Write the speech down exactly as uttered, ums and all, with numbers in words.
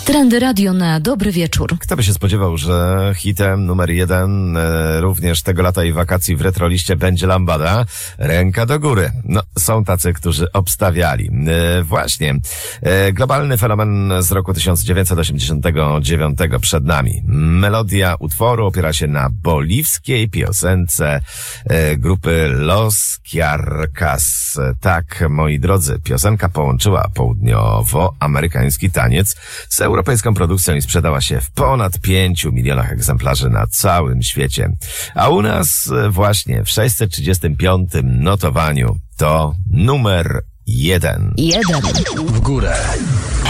Trendy Radio na dobry wieczór. Kto by się spodziewał, że hitem numer jeden e, również tego lata i wakacji w retroliście będzie Lambada. Ręka do góry. No, są tacy, którzy obstawiali. E, właśnie. E, globalny fenomen z roku tysiąc dziewięćset osiemdziesiątego dziewiątego przed nami. Melodia utworu opiera się na boliwskiej piosence e, grupy Los Kiarkas. Tak, moi drodzy, piosenka połączyła południowoamerykański taniec z europejską produkcją i sprzedała się w ponad pięciu milionach egzemplarzy na całym świecie. A u nas właśnie w sześćset trzydziestym piątym notowaniu to numer jeden. Jeden. W górę.